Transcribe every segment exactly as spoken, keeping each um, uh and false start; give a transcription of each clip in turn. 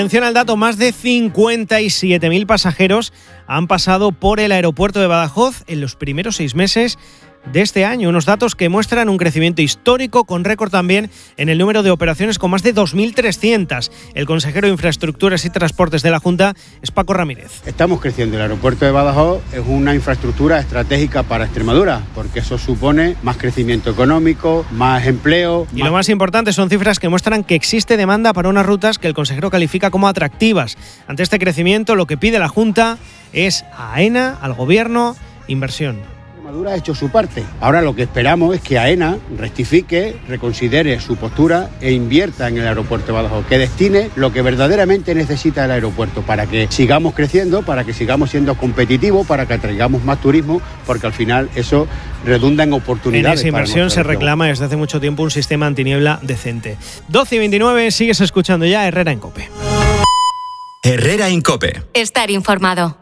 Atención al dato, más de cincuenta y siete mil pasajeros han pasado por el aeropuerto de Badajoz en los primeros seis meses de este año. Unos datos que muestran un crecimiento histórico, con récord también en el número de operaciones, con más de dos mil trescientas. El consejero de Infraestructuras y Transportes de la Junta es Paco Ramírez. Estamos creciendo. El aeropuerto de Badajoz es una infraestructura estratégica para Extremadura, porque eso supone más crecimiento económico, más empleo. Y más... lo más importante son cifras que muestran que existe demanda para unas rutas que el consejero califica como atractivas. Ante este crecimiento, lo que pide la Junta es a AENA, al Gobierno, inversión. Extremadura ha hecho su parte. Ahora lo que esperamos es que AENA rectifique, reconsidere su postura e invierta en el aeropuerto de Badajoz, que destine lo que verdaderamente necesita el aeropuerto para que sigamos creciendo, para que sigamos siendo competitivos, para que atraigamos más turismo, porque al final eso redunda en oportunidades. En esa inversión se reclama desde hace mucho tiempo un sistema antiniebla decente. doce y veintinueve, sigues escuchando ya Herrera en COPE. Herrera en COPE. Estar informado.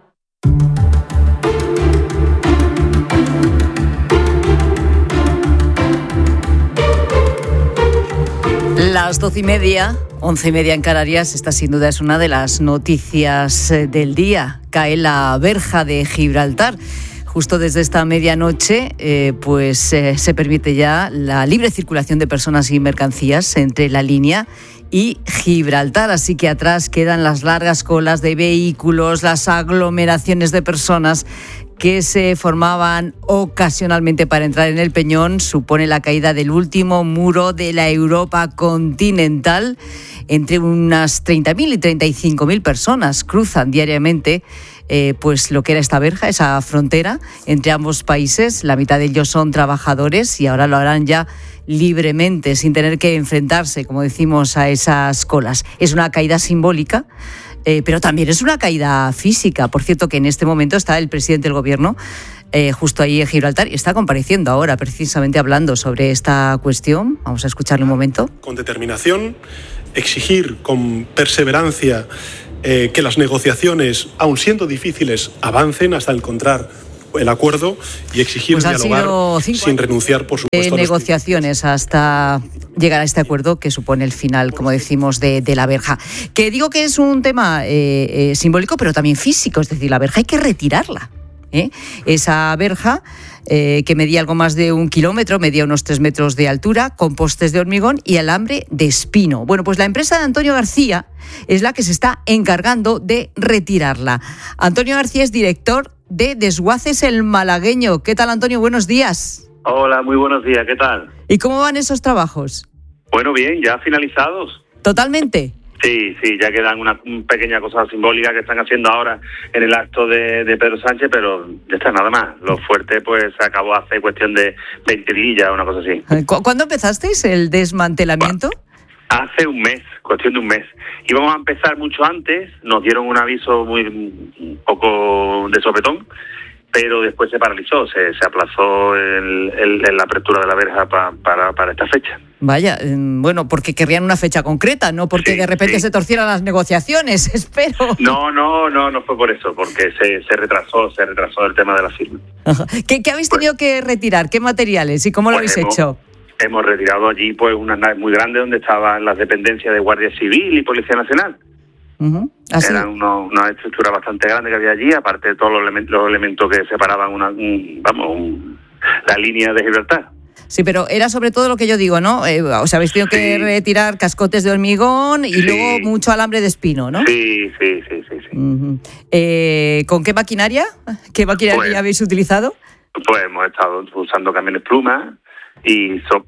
Las doce y media, once y media en Canarias, esta sin duda es una de las noticias del día. Cae la verja de Gibraltar. Justo desde esta medianoche, eh, pues eh, se permite ya la libre circulación de personas y mercancías entre la línea y Gibraltar, así que atrás quedan las largas colas de vehículos, las aglomeraciones de personas que se formaban ocasionalmente para entrar en el Peñón. Supone la caída del último muro de la Europa continental. Entre unas treinta mil y treinta y cinco mil personas cruzan diariamente eh, pues lo que era esta verja, esa frontera entre ambos países. La mitad de ellos son trabajadores y ahora lo harán ya libremente, sin tener que enfrentarse, como decimos, a esas colas. Es una caída simbólica, Eh, pero también es una caída física. Por cierto, que en este momento está el presidente del Gobierno eh, justo ahí en Gibraltar y está compareciendo ahora, precisamente hablando sobre esta cuestión. Vamos a escucharle un momento. Con determinación, exigir con perseverancia eh, que las negociaciones, aun siendo difíciles, avancen hasta encontrar el acuerdo y exigir pues dialogar sin renunciar, por supuesto, de negociaciones hasta llegar a este acuerdo que supone el final, como decimos, de, de la verja. Que digo que es un tema eh, eh, simbólico, pero también físico, es decir, la verja hay que retirarla. ¿eh? Esa verja eh, que medía algo más de un kilómetro, medía unos tres metros de altura, con postes de hormigón y alambre de espino. Bueno, pues la empresa de Antonio García es la que se está encargando de retirarla. Antonio García es director de Desguaces El Malagueño. ¿Qué tal, Antonio? Buenos días. Hola, muy buenos días. ¿Qué tal? ¿Y cómo van esos trabajos? Bueno, bien, ya finalizados. ¿Totalmente? Sí, sí, ya quedan una, una pequeña cosa simbólica que están haciendo ahora en el acto de, de Pedro Sánchez, pero ya está, nada más. Lo fuerte pues se acabó hace cuestión de veinte días, una cosa así. ¿Cu- ¿Cuándo empezasteis el desmantelamiento? Bueno, hace un mes, cuestión de un mes. Íbamos a empezar mucho antes, nos dieron un aviso muy un poco de sopetón, pero después se paralizó, se, se aplazó el, el, el, la apertura de la verja pa, para, para esta fecha. Vaya, bueno, porque querrían una fecha concreta, no porque sí, de repente sí. se torcieran las negociaciones, espero. No, no, no, no fue por eso, porque se, se retrasó, se retrasó el tema de la firma. ¿Qué, qué habéis tenido pues, que retirar? ¿Qué materiales y cómo lo pues habéis hemos, hecho? Hemos retirado allí pues una nave muy grande donde estaban las dependencias de Guardia Civil y Policía Nacional. Uh-huh. Era uno, una estructura bastante grande que había allí, aparte de todos los elementos, los elementos que separaban una, un, vamos, un, la línea de Gibraltar. Sí, pero era sobre todo lo que yo digo, ¿no? Eh, o sea, habéis tenido que sí. retirar cascotes de hormigón y sí. luego mucho alambre de espino, ¿no? Sí, sí, sí, sí. sí. Uh-huh. eh, ¿Con qué maquinaria? ¿Qué maquinaria pues, habéis utilizado? Pues hemos estado usando camiones plumas y so,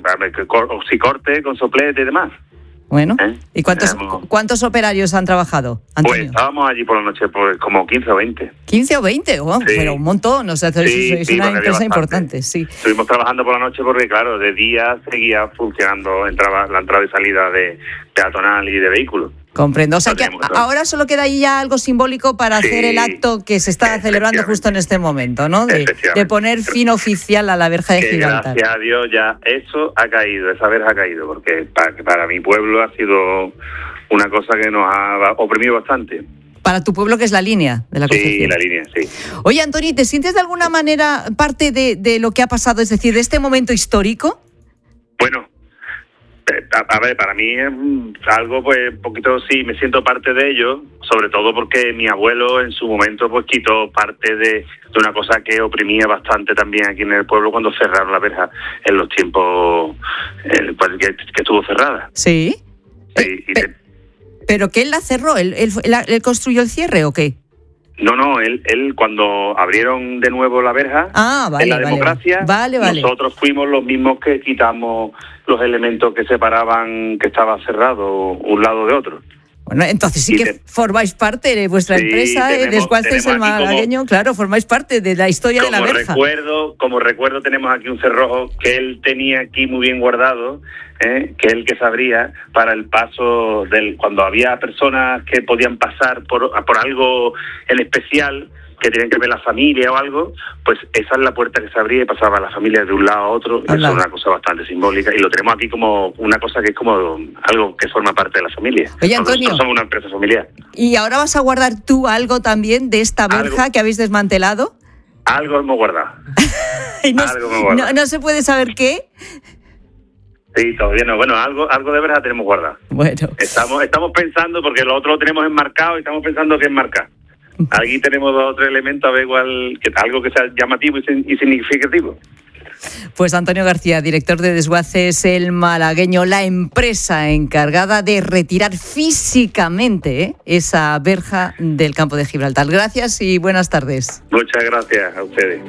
oxicorte con soplete y demás. Bueno, ¿Eh? ¿y cuántos Hemos... cuántos operarios han trabajado, Antonio? Pues estábamos allí por la noche pues como quince o veinte. ¿quince o veinte? Oh, sí. Pero un montón, o sea, sois, sí, sois sí, una empresa importante, sí. Estuvimos trabajando por la noche porque, claro, de día seguía funcionando entraba, la entrada y salida de peatonal y de vehículos. Comprendo, o sea que ahora solo queda ahí ya algo simbólico para sí, hacer el acto que se está celebrando justo en este momento, ¿no? De, de poner fin oficial a la verja de Gibraltar. Gracias a Dios ya eso ha caído, esa verja ha caído, porque para, para mi pueblo ha sido una cosa que nos ha oprimido bastante. Para tu pueblo, que es la línea de la Concepción. Sí, la línea, sí. Oye, Antonio, ¿te sientes de alguna manera parte de, de lo que ha pasado, es decir, de este momento histórico? Bueno, a, a ver, para mí es algo, pues, un poquito, sí, me siento parte de ello, sobre todo porque mi abuelo en su momento, pues, quitó parte de, de una cosa que oprimía bastante también aquí en el pueblo cuando cerraron la verja en los tiempos eh, pues, que, que estuvo cerrada. Sí. sí eh, y pe- te, ¿Pero qué él la cerró? ¿Él, él, él, él construyó el cierre o qué? No, no, él, él cuando abrieron de nuevo la verja, ah, vale, en la vale, democracia, vale, vale. nosotros fuimos los mismos que quitamos los elementos que separaban que estaba cerrado un lado de otro. Bueno, entonces sí y que te, formáis parte de vuestra sí, empresa, tenemos, eh, Desguaces el Malagueño, como, claro, formáis parte de la historia de la verja. Recuerdo, como recuerdo, tenemos aquí un cerrojo que él tenía aquí muy bien guardado, ¿eh? que él que sabría para el paso del cuando había personas que podían pasar por, por algo en especial, que tenían que ver la familia o algo, pues esa es la puerta que se abría y pasaba la familia de un lado a otro, y eso es una cosa bastante simbólica, y lo tenemos aquí como una cosa que es como algo que forma parte de la familia. Oye, Antonio, nosotros somos una empresa familiar. ¿Y ahora vas a guardar tú algo también de esta verja ¿Algo? que habéis desmantelado? Algo hemos guardado. no, algo hemos guardado. No, no se puede saber qué. Sí, todavía no. Bueno, algo algo de verja tenemos guardado. Bueno. Estamos, estamos pensando, porque lo otro lo tenemos enmarcado y estamos pensando que enmarcar. Aquí tenemos dos o tres elementos, a ver igual, que algo que sea llamativo y, y significativo. Pues Antonio García, director de Desguaces el Malagueño, la empresa encargada de retirar físicamente ¿eh? esa verja del campo de Gibraltar. Gracias y buenas tardes. Muchas gracias a ustedes.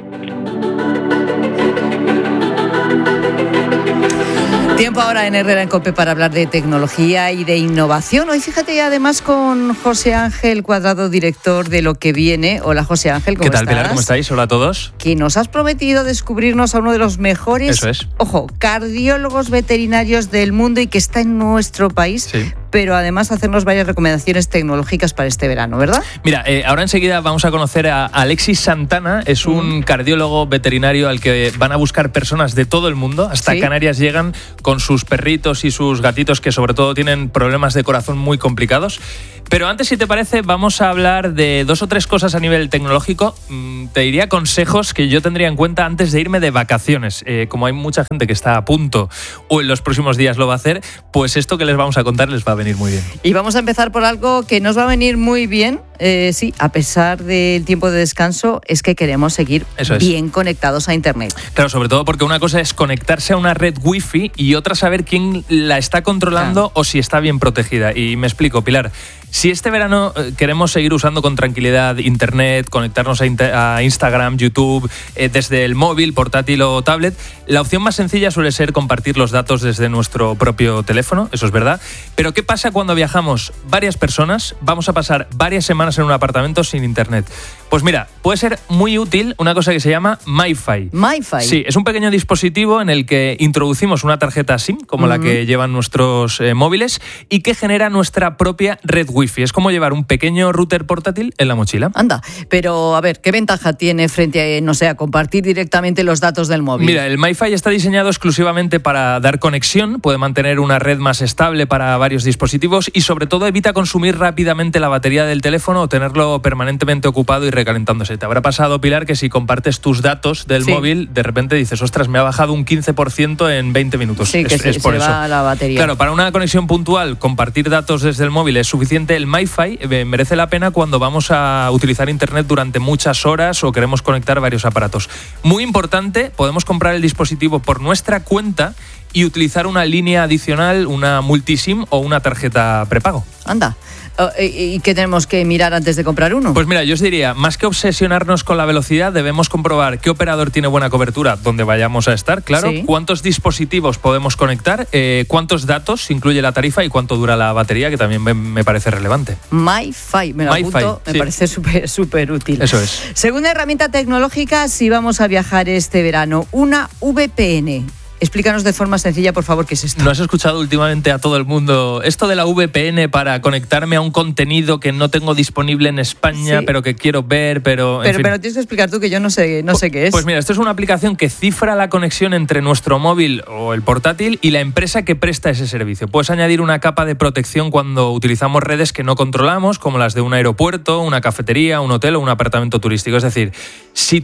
Tiempo ahora en Herrera en COPE para hablar de tecnología y de innovación. Hoy fíjate además con José Ángel Cuadrado, director de Lo que Viene. Hola José Ángel, ¿cómo estás? ¿Qué tal, Pilar? ¿Cómo estáis? Hola a todos. Que nos has prometido descubrirnos a uno de los mejores, Eso es. ojo, cardiólogos veterinarios del mundo y que está en nuestro país. Sí. Pero además hacernos varias recomendaciones tecnológicas para este verano, ¿verdad? Mira, eh, ahora enseguida vamos a conocer a Alexis Santana. Es un mm. cardiólogo veterinario al que van a buscar personas de todo el mundo. Hasta ¿Sí? Canarias llegan con sus perritos y sus gatitos que sobre todo tienen problemas de corazón muy complicados. Pero antes, si te parece, vamos a hablar de dos o tres cosas a nivel tecnológico. Mm, te diría consejos que yo tendría en cuenta antes de irme de vacaciones. Eh, como hay mucha gente que está a punto o en los próximos días lo va a hacer, pues esto que les vamos a contar les va a venir muy bien. Y vamos a empezar por algo que nos va a venir muy bien. Eh, sí, a pesar del tiempo de descanso, es que queremos seguir Eso es. bien conectados a Internet. Claro, sobre todo porque una cosa es conectarse a una red wifi y otra saber quién la está controlando claro. o si está bien protegida. Y me explico, Pilar. Si este verano queremos seguir usando con tranquilidad Internet, conectarnos a, inter- a Instagram, YouTube, eh, desde el móvil, portátil o tablet, la opción más sencilla suele ser compartir los datos desde nuestro propio teléfono, eso es verdad. Pero ¿qué pasa cuando viajamos varias personas? Vamos a pasar varias semanas en un apartamento sin Internet. Pues mira, puede ser muy útil una cosa que se llama MiFi. MiFi. Sí, es un pequeño dispositivo en el que introducimos una tarjeta SIM, como uh-huh. la que llevan nuestros eh, móviles, y que genera nuestra propia red Wi-Fi. Es como llevar un pequeño router portátil en la mochila. Anda, pero a ver, ¿qué ventaja tiene frente a, no sé, a compartir directamente los datos del móvil? Mira, el MiFi está diseñado exclusivamente para dar conexión, puede mantener una red más estable para varios dispositivos y sobre todo evita consumir rápidamente la batería del teléfono o tenerlo permanentemente ocupado y recalentándose. Te habrá pasado, Pilar, que si compartes tus datos del sí. móvil, de repente dices, ostras, me ha bajado un quince por ciento en veinte minutos. Sí, es, que se, es por se eso. va la batería. Claro, para una conexión puntual, compartir datos desde el móvil es suficiente. El MiFi eh, merece la pena cuando vamos a utilizar Internet durante muchas horas o queremos conectar varios aparatos. Muy importante, podemos comprar el dispositivo por nuestra cuenta y utilizar una línea adicional, una multisim o una tarjeta prepago. Anda. ¿Y qué tenemos que mirar antes de comprar uno? Pues mira, yo os diría, más que obsesionarnos con la velocidad, debemos comprobar qué operador tiene buena cobertura donde vayamos a estar, claro, sí. cuántos dispositivos podemos conectar, eh, cuántos datos incluye la tarifa y cuánto dura la batería, que también me, me parece relevante. MiFi, me lo MiFi, apunto, me sí. parece súper súper útil. Eso es. Segunda herramienta tecnológica, si vamos a viajar este verano, una V P N. Explícanos de forma sencilla, por favor, qué es esto. ¿No has escuchado últimamente a todo el mundo esto de la V P N para conectarme a un contenido que no tengo disponible en España, sí. pero que quiero ver, pero... En pero, fin. pero tienes que explicar tú, que yo no sé, no sé qué es. Pues mira, esto es una aplicación que cifra la conexión entre nuestro móvil o el portátil y la empresa que presta ese servicio. Puedes añadir una capa de protección cuando utilizamos redes que no controlamos, como las de un aeropuerto, una cafetería, un hotel o un apartamento turístico. Es decir, si tú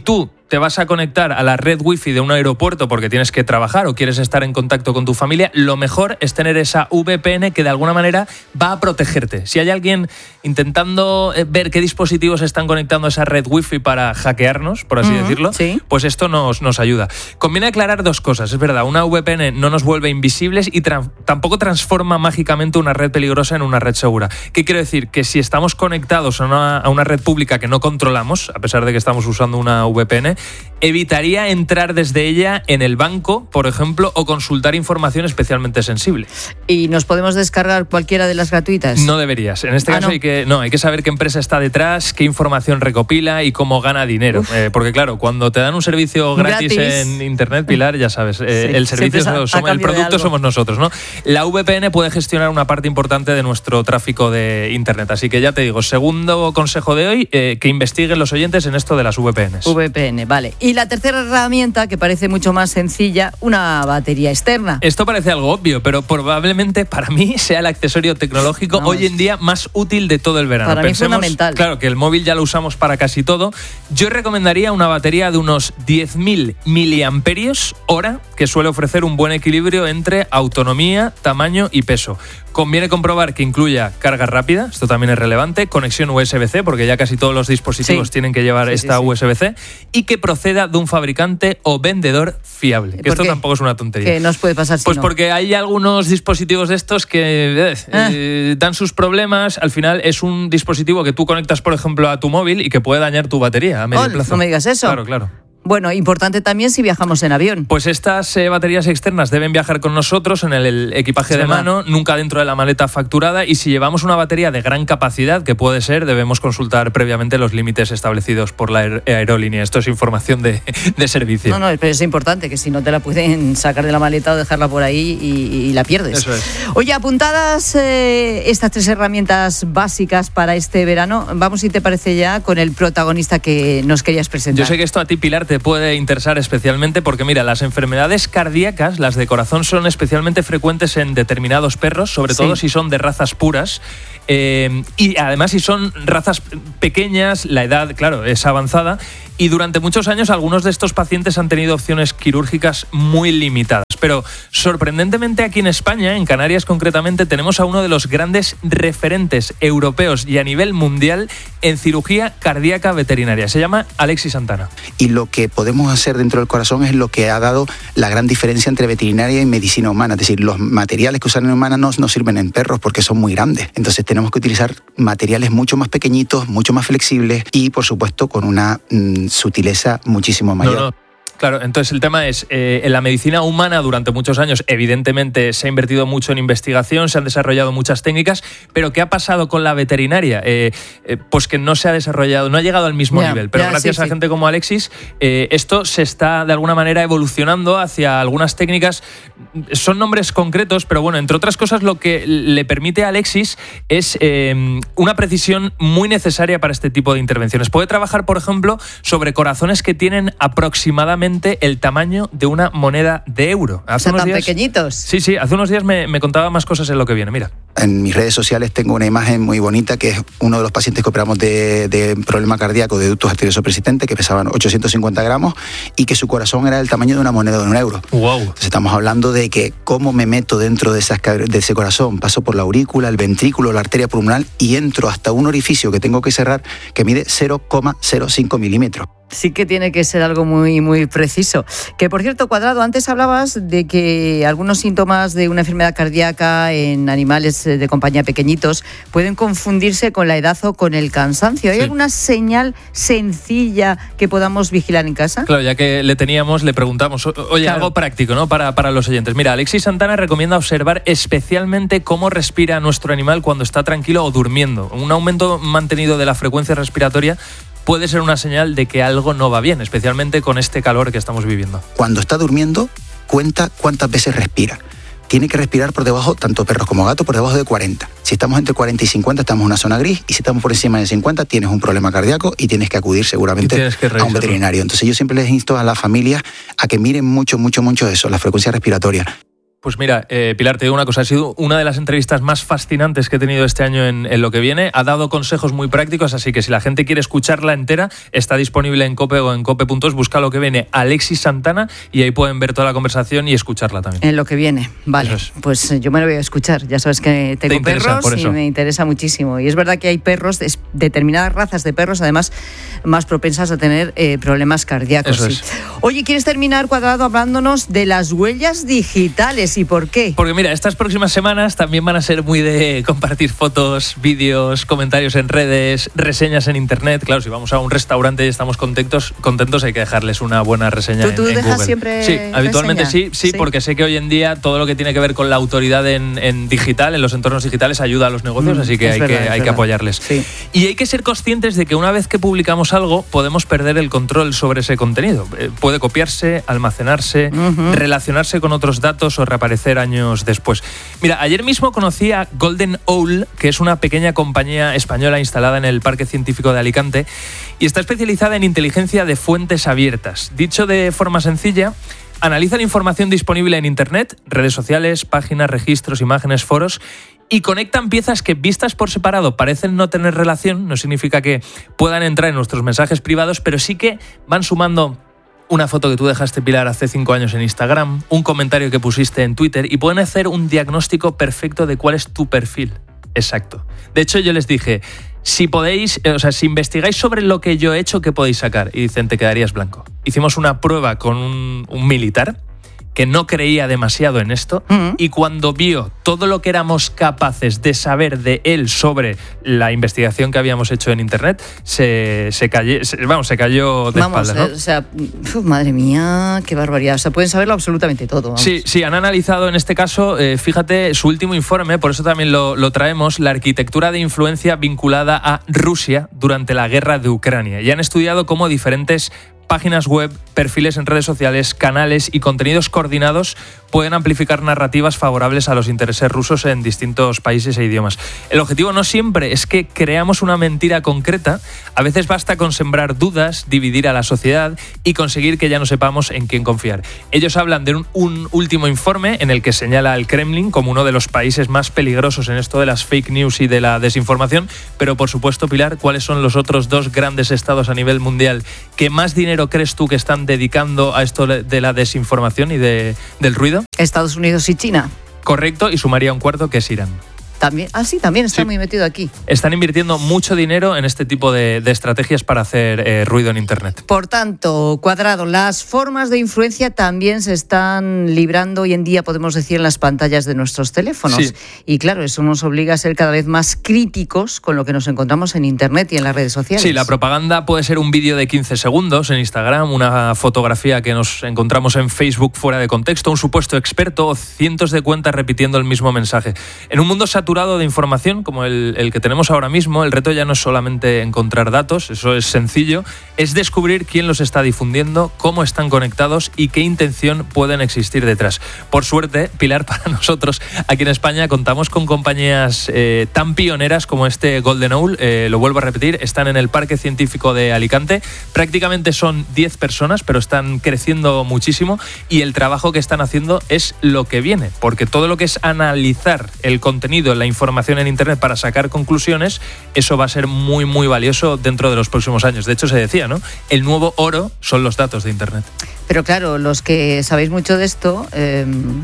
te vas a conectar a la red wifi de un aeropuerto porque tienes que trabajar o quieres estar en contacto con tu familia, lo mejor es tener esa V P N que de alguna manera va a protegerte. Si hay alguien intentando ver qué dispositivos están conectando a esa red wifi para hackearnos, por así uh-huh, decirlo, sí. pues esto nos, nos ayuda. Conviene aclarar dos cosas. Es verdad, una V P N no nos vuelve invisibles y tra- tampoco transforma mágicamente una red peligrosa en una red segura. ¿Qué quiero decir? Que si estamos conectados a una, a una red pública que no controlamos, a pesar de que estamos usando una V P N, evitaría entrar desde ella en el banco, por ejemplo, o consultar información especialmente sensible. ¿Y nos podemos descargar cualquiera de las gratuitas? No deberías. En este ah, caso no. hay que no hay que saber qué empresa está detrás, qué información recopila y cómo gana dinero. Eh, porque claro, cuando te dan un servicio gratis, gratis. en internet, Pilar, ya sabes, eh, sí, el servicio somos, a el producto somos nosotros, ¿no? La V P N puede gestionar una parte importante de nuestro tráfico de internet. Así que ya te digo, segundo consejo de hoy, eh, que investiguen los oyentes en esto de las V P Ns. V P N, vale. Y la tercera herramienta, que parece mucho más sencilla, una batería externa. Esto parece algo obvio, pero probablemente para mí sea el accesorio tecnológico no, hoy en día más útil de todo el verano. Para Pensemos, mí es fundamental. Claro, que el móvil ya lo usamos para casi todo. Yo recomendaría una batería de unos diez mil miliamperios hora, que suele ofrecer un buen equilibrio entre autonomía, tamaño y peso. Conviene comprobar que incluya carga rápida, esto también es relevante, conexión U S B C, porque ya casi todos los dispositivos sí. tienen que llevar sí, esta sí, sí. U S B C, y que proceda de un fabricante o vendedor fiable. Que esto qué? tampoco es una tontería. ¿Qué nos puede pasar si Pues no? porque hay algunos dispositivos de estos que eh, ah. eh, dan sus problemas. Al final es un dispositivo que tú conectas, por ejemplo, a tu móvil y que puede dañar tu batería a medio oh, plazo. No me digas eso. Claro, claro. Bueno, importante también si viajamos en avión. Pues estas eh, baterías externas deben viajar con nosotros en el, el equipaje es de verdad. mano, nunca dentro de la maleta facturada, y si llevamos una batería de gran capacidad, que puede ser, debemos consultar previamente los límites establecidos por la aer- aerolínea. Esto es información de, de servicio. No, no, pero es importante, que si no te la pueden sacar de la maleta o dejarla por ahí y, y la pierdes. Eso es. Oye, apuntadas eh, estas tres herramientas básicas para este verano, vamos, si te parece, ya con el protagonista que nos querías presentar. Yo sé que esto a ti, Pilar, te puede interesar especialmente porque, mira, las enfermedades cardíacas, las de corazón, son especialmente frecuentes en determinados perros, sobre todo sí. si son de razas puras. Eh, y además si son razas pequeñas, la edad, claro, es avanzada, y durante muchos años algunos de estos pacientes han tenido opciones quirúrgicas muy limitadas. Pero sorprendentemente aquí en España, en Canarias concretamente, tenemos a uno de los grandes referentes europeos y a nivel mundial en cirugía cardíaca veterinaria. Se llama Alexis Santana. Y lo que podemos hacer dentro del corazón es lo que ha dado la gran diferencia entre veterinaria y medicina humana. Es decir, los materiales que usan en humanos no, no sirven en perros porque son muy grandes. Entonces tenemos que utilizar materiales mucho más pequeñitos, mucho más flexibles y, por supuesto, con una mmm, sutileza muchísimo mayor. No, no. Claro, entonces el tema es, eh, en la medicina humana durante muchos años evidentemente se ha invertido mucho en investigación, se han desarrollado muchas técnicas, pero ¿qué ha pasado con la veterinaria? Eh, eh, pues que no se ha desarrollado, no ha llegado al mismo yeah, nivel, pero yeah, gracias sí, a sí. gente como Alexis, eh, esto se está de alguna manera evolucionando hacia algunas técnicas, son nombres concretos, pero bueno, entre otras cosas lo que le permite a Alexis es eh, una precisión muy necesaria para este tipo de intervenciones. Puede trabajar, por ejemplo, sobre corazones que tienen aproximadamente el tamaño de una moneda de euro. Hace o sea, unos tan días, pequeñitos. Sí, sí, hace unos días me, me contaba más cosas en lo que viene, mira. En mis redes sociales tengo una imagen muy bonita que es uno de los pacientes que operamos de, de problema cardíaco de ductus arterioso persistente, que pesaban ochocientos cincuenta gramos y que su corazón era del tamaño de una moneda de un euro. Wow. Entonces estamos hablando de que cómo me meto dentro de, esas, de ese corazón, paso por la aurícula, el ventrículo, la arteria pulmonar y entro hasta un orificio que tengo que cerrar que mide cero coma cero cinco milímetros. Sí que tiene que ser algo muy, muy preciso. Que, por cierto, Cuadrado, antes hablabas de que algunos síntomas de una enfermedad cardíaca en animales de compañía pequeñitos pueden confundirse con la edad o con el cansancio. ¿Hay sí. alguna señal sencilla que podamos vigilar en casa? Claro, ya que le teníamos, le preguntamos, oye, claro. algo práctico, ¿no? Para, para los oyentes. Mira, Alexis Santana recomienda observar especialmente cómo respira nuestro animal cuando está tranquilo o durmiendo. Un aumento mantenido de la frecuencia respiratoria puede ser una señal de que algo no va bien, especialmente con este calor que estamos viviendo. Cuando está durmiendo, cuenta cuántas veces respira. Tiene que respirar por debajo, tanto perros como gatos, por debajo de cuarenta. Si estamos entre cuarenta y cincuenta, estamos en una zona gris, y si estamos por encima de cincuenta, tienes un problema cardíaco y tienes que acudir seguramente a un veterinario. Entonces yo siempre les insto a las familias a que miren mucho, mucho, mucho eso, la frecuencia respiratoria. Pues mira, eh, Pilar, te digo una cosa, ha sido una de las entrevistas más fascinantes que he tenido este año en, en Lo que viene. Ha dado consejos muy prácticos, así que si la gente quiere escucharla entera, está disponible en COPE o en cope punto es. Busca Lo que viene Alexis Santana y ahí pueden ver toda la conversación y escucharla también. En Lo que viene, vale. Es. Pues yo me lo voy a escuchar. Ya sabes que tengo perros y me interesa muchísimo. Y es verdad que hay perros, determinadas razas de perros, además, más propensas a tener eh, problemas cardíacos. Eso sí. es. Oye, ¿quieres terminar, Cuadrado, hablándonos de las huellas digitales y por qué? Porque mira, estas próximas semanas también van a ser muy de compartir fotos, vídeos, comentarios en redes, reseñas en internet. Claro, si vamos a un restaurante y estamos contentos, contentos hay que dejarles una buena reseña ¿Tú, en, tú en dejas Google. siempre Sí, habitualmente reseña? sí, sí, sí, porque sé que hoy en día todo lo que tiene que ver con la autoridad en, en digital, en los entornos digitales, ayuda a los negocios, mm, así que hay, verdad, que hay que apoyarles. Sí. Y hay que ser conscientes de que una vez que publicamos algo, podemos perder el control sobre ese contenido. Eh, puede copiarse, almacenarse, uh-huh. relacionarse con otros datos o reaparecer años después. Mira, ayer mismo conocí a Golden Owl, que es una pequeña compañía española instalada en el Parque Científico de Alicante y está especializada en inteligencia de fuentes abiertas. Dicho de forma sencilla, analizan información disponible en Internet, redes sociales, páginas, registros, imágenes, foros, y conectan piezas que, vistas por separado, parecen no tener relación. No significa que puedan entrar en nuestros mensajes privados, pero sí que van sumando una foto que tú dejaste, Pilar, hace cinco años en Instagram, un comentario que pusiste en Twitter, y pueden hacer un diagnóstico perfecto de cuál es tu perfil. Exacto. De hecho, yo les dije, si podéis, o sea, si investigáis sobre lo que yo he hecho, ¿qué podéis sacar? Y dicen, te quedarías blanco. Hicimos una prueba con un, un militar que no creía demasiado en esto, uh-huh. y cuando vio todo lo que éramos capaces de saber de él sobre la investigación que habíamos hecho en Internet, se, se, cayó, se, vamos, se cayó de vamos, espaldas, ¿no? O sea, uf, madre mía, qué barbaridad. O sea, pueden saberlo absolutamente todo. Vamos. Sí, sí, han analizado en este caso, eh, fíjate, su último informe, por eso también lo, lo traemos, la arquitectura de influencia vinculada a Rusia durante la guerra de Ucrania. Y han estudiado cómo diferentes páginas web, perfiles en redes sociales, canales y contenidos coordinados pueden amplificar narrativas favorables a los intereses rusos en distintos países e idiomas. El objetivo no siempre es que creamos una mentira concreta, a veces basta con sembrar dudas, dividir a la sociedad y conseguir que ya no sepamos en quién confiar. Ellos hablan de un, un último informe en el que señala al Kremlin como uno de los países más peligrosos en esto de las fake news y de la desinformación, pero por supuesto, Pilar, ¿cuáles son los otros dos grandes estados a nivel mundial que más dinero crees tú que están dedicando a esto de la desinformación y de, del ruido? Estados Unidos y China. Correcto, y sumaría un cuarto, que es Irán. También, ah, sí, también está sí. muy metido aquí. Están invirtiendo mucho dinero en este tipo de, de estrategias para hacer eh, ruido en Internet. Por tanto, Cuadrado, las formas de influencia también se están librando hoy en día, podemos decir, en las pantallas de nuestros teléfonos. Sí. Y claro, eso nos obliga a ser cada vez más críticos con lo que nos encontramos en Internet y en las redes sociales. Sí, la propaganda puede ser un vídeo de quince segundos en Instagram, una fotografía que nos encontramos en Facebook fuera de contexto, un supuesto experto o cientos de cuentas repitiendo el mismo mensaje. En un mundo saturado de información como el, el que tenemos ahora mismo, el reto ya no es solamente encontrar datos, eso es sencillo, es descubrir quién los está difundiendo, cómo están conectados y qué intención pueden existir detrás. Por suerte, Pilar, para nosotros aquí en España contamos con compañías eh, tan pioneras como este Golden Owl, eh, lo vuelvo a repetir, están en el Parque Científico de Alicante, prácticamente son diez personas, pero están creciendo muchísimo y el trabajo que están haciendo es lo que viene, porque todo lo que es analizar el contenido, la información en Internet para sacar conclusiones, eso va a ser muy, muy valioso dentro de los próximos años. De hecho, se decía, ¿no? El nuevo oro son los datos de Internet. Pero claro, los que sabéis mucho de esto, eh,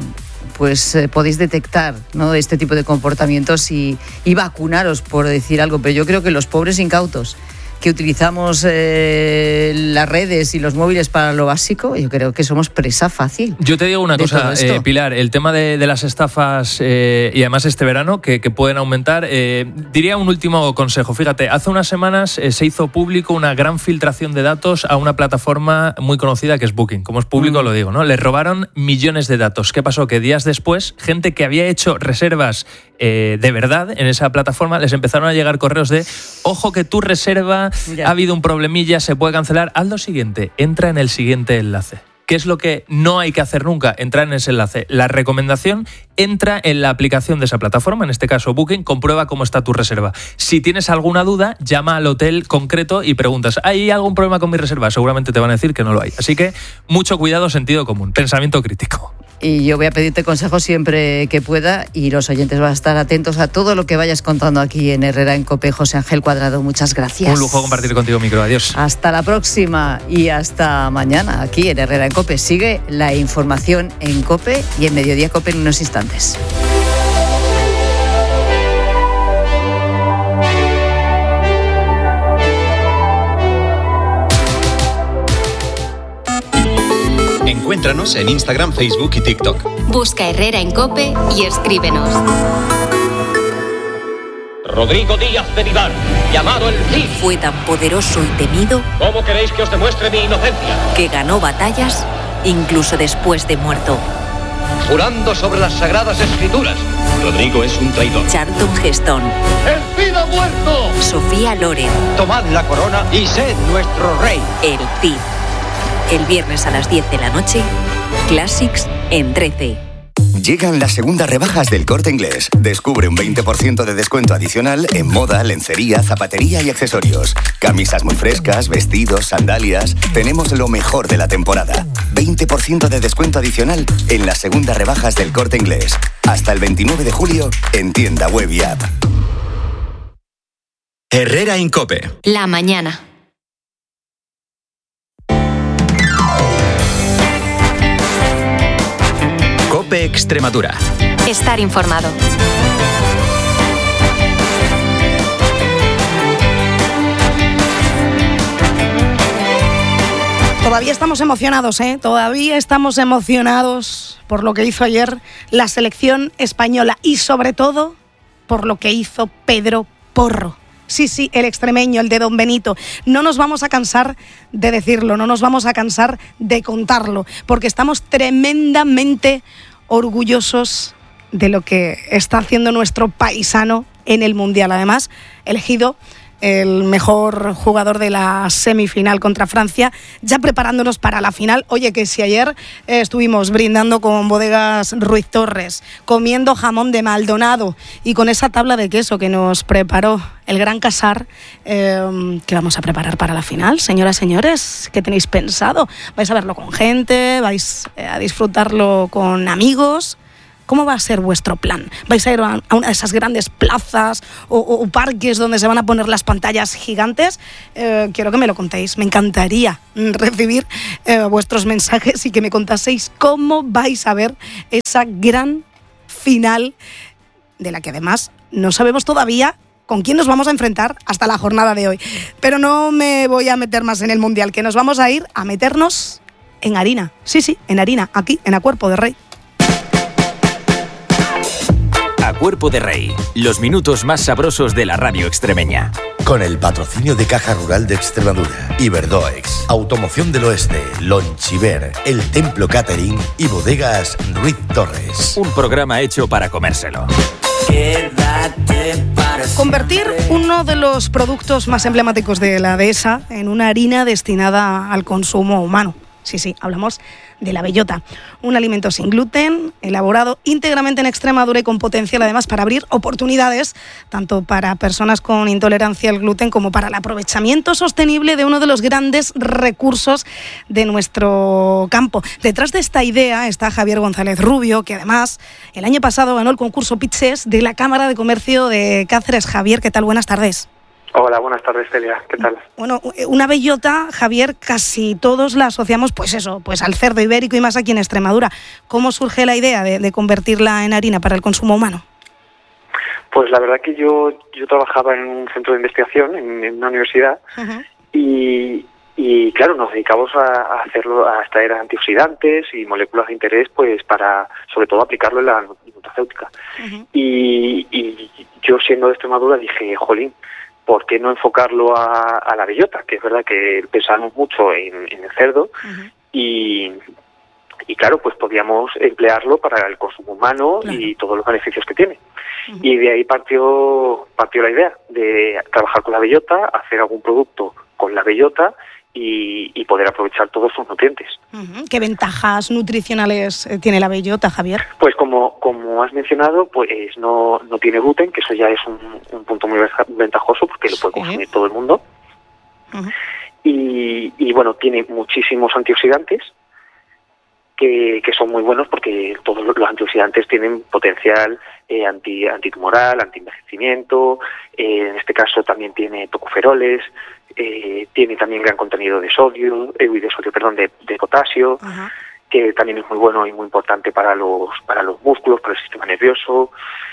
pues eh, podéis detectar, ¿no?, este tipo de comportamientos y, y vacunaros, por decir algo. Pero yo creo que los pobres incautos que utilizamos eh, las redes y los móviles para lo básico, yo creo que somos presa fácil. Yo te digo una cosa, eh, Pilar, el tema de, de las estafas eh, y además este verano que, que pueden aumentar, eh, diría un último consejo. Fíjate, hace unas semanas eh, se hizo público una gran filtración de datos a una plataforma muy conocida que es Booking. Como es público, mm. lo digo, ¿no? Les robaron millones de datos. ¿Qué pasó? Que días después, gente que había hecho reservas eh, de verdad en esa plataforma, les empezaron a llegar correos de ojo que tu reserva ya. ha habido un problemilla, se puede cancelar. Haz lo siguiente, entra en el siguiente enlace. ¿Qué es lo que no hay que hacer nunca? Entrar en ese enlace. La recomendación, entra en la aplicación de esa plataforma, en este caso Booking, comprueba cómo está tu reserva. Si tienes alguna duda, llama al hotel concreto y preguntas, ¿hay algún problema con mi reserva? Seguramente te van a decir que no lo hay. Así que mucho cuidado, sentido común, pensamiento crítico. Y yo voy a pedirte consejos siempre que pueda y los oyentes van a estar atentos a todo lo que vayas contando aquí en Herrera en COPE. José Ángel Cuadrado, muchas gracias. Un lujo compartir contigo, micro. Adiós. Hasta la próxima y hasta mañana aquí en Herrera en COPE. Sigue la información en COPE y en Mediodía COPE en unos instantes. Encuéntranos en Instagram, Facebook y TikTok. Busca Herrera en COPE y escríbenos. Rodrigo Díaz de Vivar, llamado el Cid. Fue tan poderoso y temido. ¿Cómo queréis que os demuestre mi inocencia? Que ganó batallas incluso después de muerto. Jurando sobre las sagradas escrituras. Rodrigo es un traidor. Charlton Heston. ¡El Cid ha muerto! Sofía Loren. Tomad la corona y sed nuestro rey. El Cid. El viernes a las diez de la noche, Classics en trece. Llegan las segundas rebajas del Corte Inglés. Descubre un veinte por ciento de descuento adicional en moda, lencería, zapatería y accesorios. Camisas muy frescas, vestidos, sandalias. Tenemos lo mejor de la temporada. veinte por ciento de descuento adicional en las segundas rebajas del Corte Inglés. Hasta el veintinueve de julio en tienda web y app. Herrera en COPE. La mañana. COPE Extremadura. Estar informado. Todavía estamos emocionados, ¿eh? Todavía estamos emocionados por lo que hizo ayer la selección española y sobre todo por lo que hizo Pedro Porro. Sí, sí, el extremeño, el de Don Benito. No nos vamos a cansar de decirlo, no nos vamos a cansar de contarlo, porque estamos tremendamente orgullosos de lo que está haciendo nuestro paisano en el Mundial. Además, elegido el mejor jugador de la semifinal contra Francia, ya preparándonos para la final. Oye, que si ayer eh, estuvimos brindando con Bodegas Ruiz Torres, comiendo jamón de Maldonado y con esa tabla de queso que nos preparó el Gran Casar, eh, ¿qué vamos a preparar para la final? Señoras, señores, ¿qué tenéis pensado? ¿Vais a verlo con gente? ¿Vais eh, a disfrutarlo con amigos? ¿Cómo va a ser vuestro plan? ¿Vais a ir a una de esas grandes plazas o, o parques donde se van a poner las pantallas gigantes? Eh, quiero que me lo contéis. Me encantaría recibir eh, vuestros mensajes y que me contaseis cómo vais a ver esa gran final, de la que además no sabemos todavía con quién nos vamos a enfrentar hasta la jornada de hoy. Pero no me voy a meter más en el Mundial, que nos vamos a ir a meternos en harina. Sí, sí, en harina, aquí, en A Cuerpo de Rey. A Cuerpo de Rey, los minutos más sabrosos de la radio extremeña. Con el patrocinio de Caja Rural de Extremadura, Iberdoex, Automoción del Oeste, Lonchiver, El Templo Catering y Bodegas Ruiz Torres. Un programa hecho para comérselo. Convertir uno de los productos más emblemáticos de la dehesa en una harina destinada al consumo humano. Sí, sí, hablamos de la bellota, un alimento sin gluten, elaborado íntegramente en Extremadura y con potencial además para abrir oportunidades tanto para personas con intolerancia al gluten como para el aprovechamiento sostenible de uno de los grandes recursos de nuestro campo. Detrás de esta idea está Javier González Rubio, que además el año pasado ganó el concurso Pitches de la Cámara de Comercio de Cáceres. Javier, ¿qué tal? Buenas tardes. Hola, buenas tardes, Celia. ¿Qué tal? Bueno, una bellota, Javier, casi todos la asociamos, pues eso, pues al cerdo ibérico y más aquí en Extremadura. ¿Cómo surge la idea de, de convertirla en harina para el consumo humano? Pues la verdad que yo yo trabajaba en un centro de investigación, en, en una universidad, uh-huh. y, y claro, nos dedicamos a, a hacerlo, a extraer antioxidantes y moléculas de interés, pues para, sobre todo, aplicarlo en la nutracéutica. Uh-huh. Y, y yo, siendo de Extremadura, dije, jolín, ¿por qué no enfocarlo a, a la bellota? Que es verdad que pensamos mucho en, en el cerdo, uh-huh. y, y claro, pues podíamos emplearlo para el consumo humano, claro, y todos los beneficios que tiene. Uh-huh. Y de ahí partió partió la idea de trabajar con la bellota, hacer algún producto con la bellota y, y poder aprovechar todos sus nutrientes. Uh-huh. ¿Qué ventajas nutricionales tiene la bellota, Javier? Pues como como has mencionado, pues no no tiene gluten, que eso ya es un, un punto muy ventajoso porque lo puede consumir, sí, todo el mundo. Uh-huh. Y, y bueno, tiene muchísimos antioxidantes que, que son muy buenos porque todos los antioxidantes tienen potencial eh, anti, antitumoral, antienvejecimiento, eh, en este caso también tiene tocoferoles, eh, tiene también gran contenido de sodio, eh, de sodio, perdón, de, de potasio, uh-huh. que también es muy bueno y muy importante para los para los músculos, para el sistema nervioso.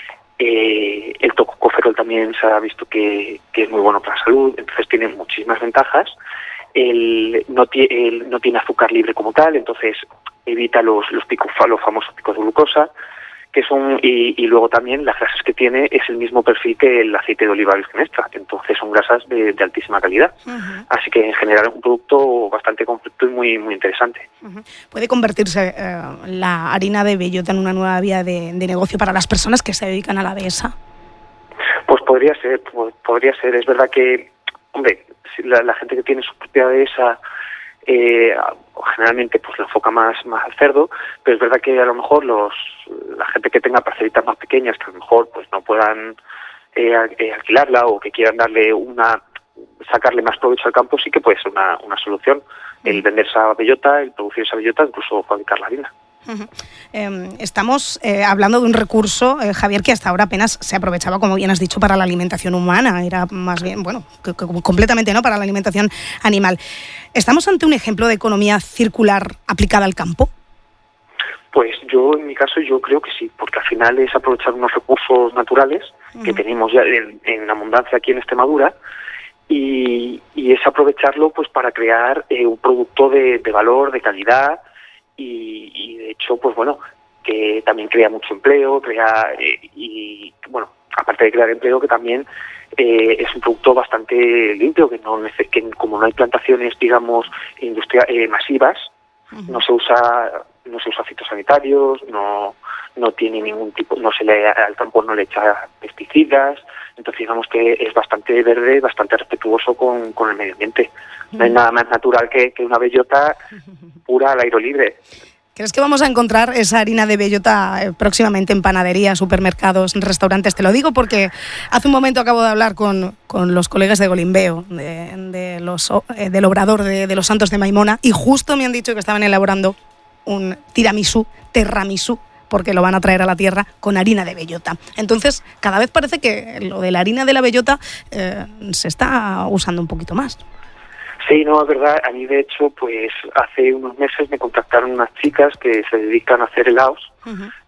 Eh, el tocoferol también se ha visto que, que es muy bueno para la salud, entonces tiene muchísimas ventajas. El, no, el, no tiene azúcar libre como tal, entonces evita los los, picos, los famosos picos de glucosa, que son y, y luego también las grasas que tiene es el mismo perfil que el aceite de oliva virgen extra, entonces son grasas de, de altísima calidad. Uh-huh. Así que en general es un producto bastante completo y muy muy interesante. Uh-huh. ¿Puede convertirse eh, la harina de bellota en una nueva vía de, de negocio para las personas que se dedican a la dehesa? Pues podría ser, pues, podría ser. Es verdad que, hombre, la, la gente que tiene su propia dehesa Eh, generalmente pues lo enfoca más más al cerdo, pero es verdad que a lo mejor los la gente que tenga parcelitas más pequeñas que a lo mejor pues no puedan eh, eh, alquilarla o que quieran darle una sacarle más provecho al campo, sí que puede ser una, una solución el vender esa bellota, el producir esa bellota, incluso fabricar la harina. Uh-huh. Eh, estamos eh, hablando de un recurso, eh, Javier, que hasta ahora apenas se aprovechaba, como bien has dicho, para la alimentación humana, era más bien, bueno, que, que, completamente no para la alimentación animal. ¿Estamos ante un ejemplo de economía circular aplicada al campo? Pues yo, en mi caso, yo creo que sí, porque al final es aprovechar unos recursos naturales uh-huh. que tenemos ya en, en abundancia aquí en Extremadura y, y es aprovecharlo pues para crear eh, un producto de, de valor, de calidad. Y, y de hecho, pues bueno, que también crea mucho empleo, crea eh, y bueno, aparte de crear empleo, que también eh, es un producto bastante limpio, que no que como no hay plantaciones, digamos, industria eh, masivas, uh-huh. no se usa no se usa fitosanitarios, no no tiene ningún tipo, no se le al campo no le echa pesticidas, entonces digamos que es bastante verde, bastante respetuoso con, con el medio ambiente. No hay nada más natural que, que una bellota pura al aire libre. ¿Crees que vamos a encontrar esa harina de bellota eh, próximamente en panaderías, supermercados, restaurantes? Te lo digo porque hace un momento acabo de hablar con, con los colegas de Golimbeo, de, de los, eh, del obrador de, de los Santos de Maimona, y justo me han dicho que estaban elaborando un tiramisú, terramisú, porque lo van a traer a la tierra con harina de bellota. Entonces, cada vez parece que lo de la harina de la bellota eh, se está usando un poquito más. Sí, no, es verdad. A mí, de hecho, pues hace unos meses me contactaron unas chicas que se dedican a hacer helados uh-huh.